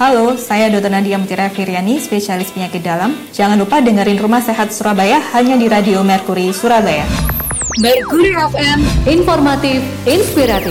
Halo, saya Dr. Nadia Mutira Firyani, spesialis penyakit dalam. Jangan lupa dengerin Rumah Sehat Surabaya hanya di Radio Mercury Surabaya. Mercury FM, informatif, inspiratif.